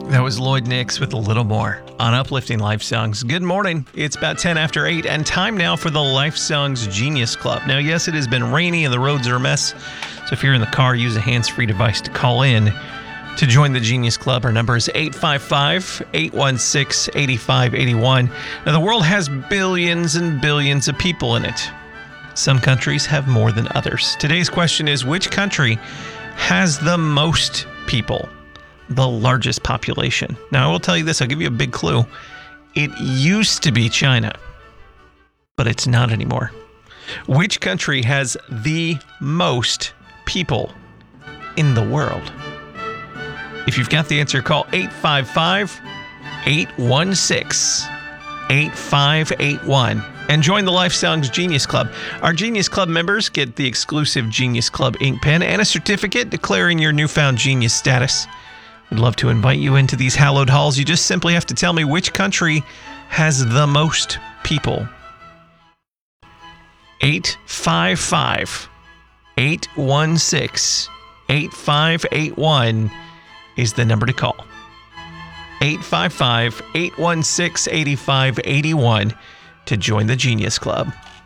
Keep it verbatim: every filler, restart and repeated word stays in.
That was Lloyd Nix with a little more on Uplifting Life Songs. Good morning. It's about ten after eight and time now for the Life Songs Genius Club. Now, yes, it has been rainy and the roads are a mess. So if you're in the car, use a hands-free device to call in to join the Genius Club. Our number is eight five five, eight one six, eight five eight one. Now, the world has billions and billions of people in it. Some countries have more than others. Today's question is, which country has the most people? The largest population. Now, I will tell you this. I'll give you a big clue. It used to be China, but it's not anymore. Which country has the most people in the world? If you've got the answer, call eight five five, eight one six, eight five eight one and join the Life Songs Genius Club. Our Genius Club members get the exclusive Genius Club ink pen and a certificate declaring your newfound genius status. We'd love to invite you into these hallowed halls. You just simply have to tell me which country has the most people. eight five five, eight one six, eight five eight one is the number to call. eight five five, eight one six, eight five eight one to join the Genius Club.